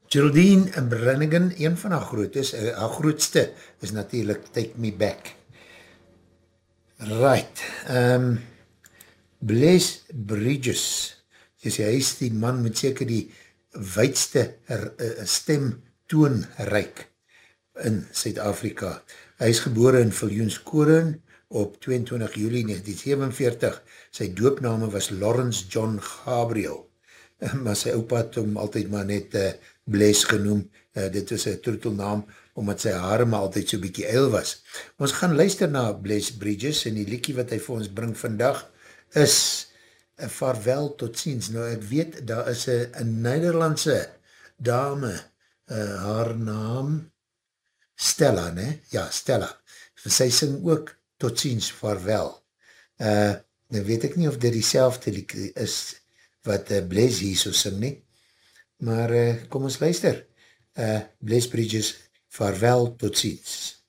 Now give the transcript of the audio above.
Geraldine Brannigan, een van haar grootste is natuurlijk Take Me Back. Right, Blaze Bridges, hy is die man met seker die wydste stemtoonryk in Suid-Afrika. Hy is gebore in Viljoenskoren op 22 juli 1947. Sy doopname was Lawrence John Gabriel, maar sy oupa het hom altyd maar net Blaze genoem. Dit was sy troetelnaam, omdat sy hare maar altyd so bykie eil was. Ons gaan luister na Blaze Bridges en die liedjie wat hy vir ons bring vandag is Vaarwel tot ziens. Nou ek weet, daar is een Nederlandse dame, haar naam Stella, ne? Ja, Stella. Sy sing ook tot ziens, vaarwel. Nou weet ek nie of dit diezelfde liedjie is wat Blaze hier so sing nie, maar kom ons luister. Blaze Bridges, vaarwel tot ziens.